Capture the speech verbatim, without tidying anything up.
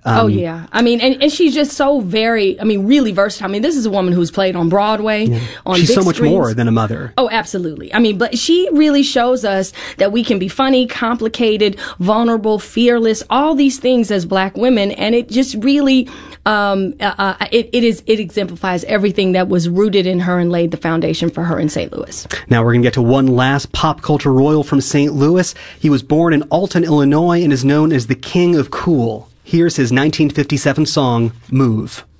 Um, oh, yeah. I mean, and, and she's just so very, I mean, really versatile. I mean, this is a woman who's played on Broadway, yeah. on She's big so much screens. more than a mother. Oh, absolutely. I mean, but she really shows us that we can be funny, complicated, vulnerable, fearless, all these things as Black women. And it just really, um, uh, uh, it, it is, it exemplifies everything that was rooted in her and laid the foundation for her in Saint Louis. Now we're going to get to one last pop culture royal from Saint Louis. He was born in Alton, Illinois, and is known as the King of Cool. Here's his nineteen fifty-seven song, Move.